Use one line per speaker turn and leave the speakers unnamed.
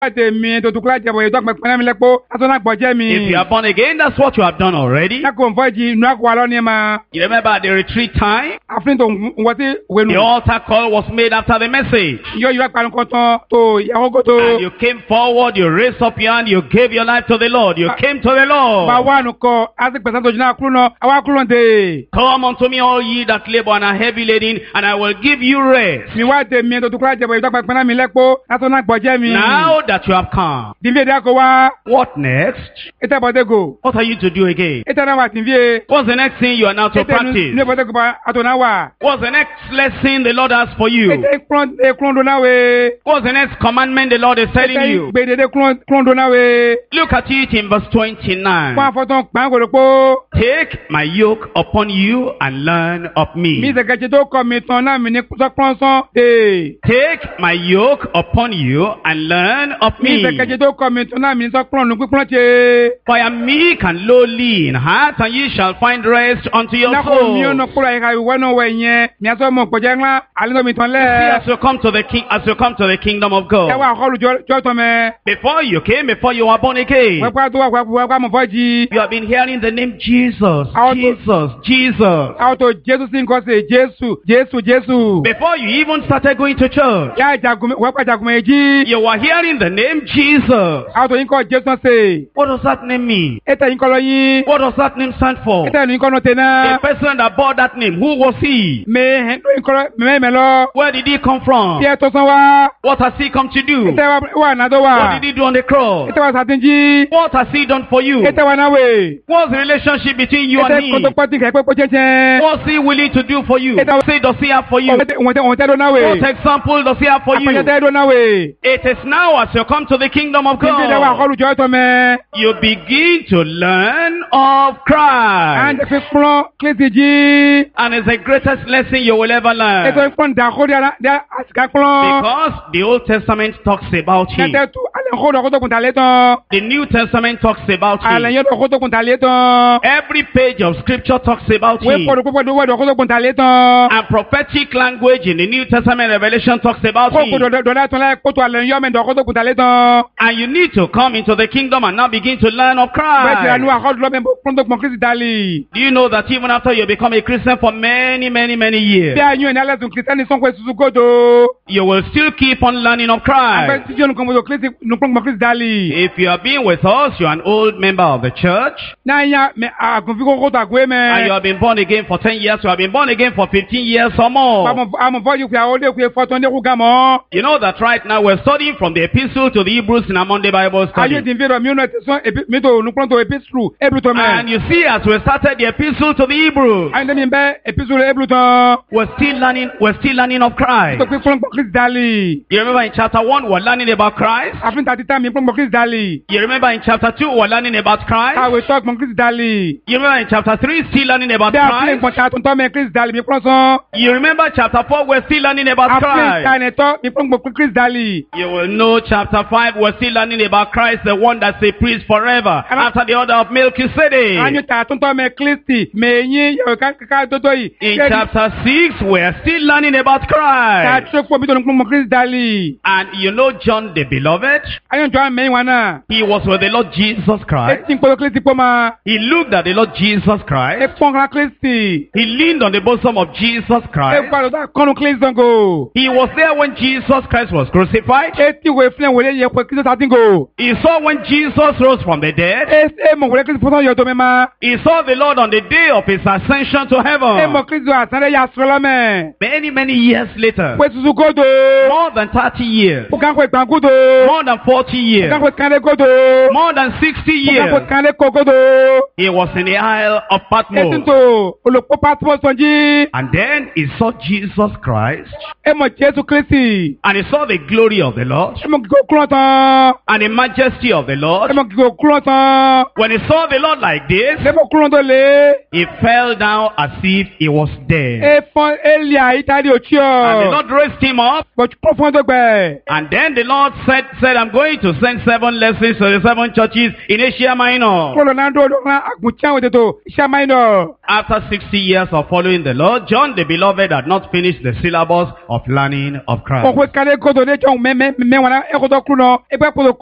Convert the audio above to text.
If you
are born again, that's what you have done already. You remember at the retreat time, the altar call was made after the message. And you came forward, you raised up your hand, you gave your life to the Lord. You came to the Lord. Come unto me, all ye that labor and are heavy laden, and I will give you rest. Now that you have come, what next? What are you to do again? What's the next thing you are now to practice? What's the next lesson the Lord has for you? What's the next commandment the Lord is telling you? Look at it in verse 29. Take my yoke upon you and learn of me. Take my yoke upon you and learn of me. For I am meek and lowly in heart, and ye shall find rest unto your souls. See, as you come to the kingdom of God. Before you came, before you were born again, you have been hearing the name Jesus, Jesus. Before you even started going to church, you were hearing the name Jesus. What does that name mean? What does that name stand for? The person that bore that name, who was he? Where did he come from? What has he come to do? What did he do on the cross? What has he done for you? What's the relationship between you and him? What's he willing to do for you? What say does he have for you? What example does he have for you? It is now as you come to the kingdom of God, you begin to learn of Christ. And it's the greatest lesson you will ever learn. Because the Old Testament talks about him. The New Testament talks about him. Every page of scripture talks about him. And prophetic language in the New Testament revelation talks about him. And you need to come into the kingdom and now begin to learn of Christ. Do you know that even after you become a Christian for many, many, many years, you will still keep on learning of Christ? If you have been with us, you are an old member of the church, and you have been born again for 10 years, you have been born again for 15 years or more. You know that right now we're studying from the epistle to the Hebrews in our Monday Bible study. And you see, as we started the epistle to the Hebrews, we're still learning of Christ. You remember in chapter 1 we're learning about Christ. You remember in chapter 2 we're learning about Christ. You remember in chapter 3 still learning about Christ. You remember chapter 4 we're still learning about Christ. You will know chapter 5 we're still learning about Christ, the one that's a priest forever after the order of Melchizedek. In chapter 6 we're still learning about Christ. And you know John the Beloved? He was with the Lord Jesus Christ. He looked at the Lord Jesus Christ. He leaned on the bosom of Jesus Christ. He was there when Jesus Christ was crucified. He saw when Jesus rose from the dead. He saw the Lord on the day of his ascension to heaven. Many, many years later, more than 30 years, more than 40 years, more than 60 years, he was in the Isle of Patmos. And then he saw Jesus Christ, and he saw the glory of the Lord, and the majesty of the Lord. When he saw the Lord like this, he fell down as if he was dead. And the Lord raised him up. And then the Lord said, I'm going to send 7 lessons to the 7 churches in Asia Minor. After 60 years of following the Lord, John the Beloved had not finished the syllabus of learning of Christ. kpodo kruno egbe kpodo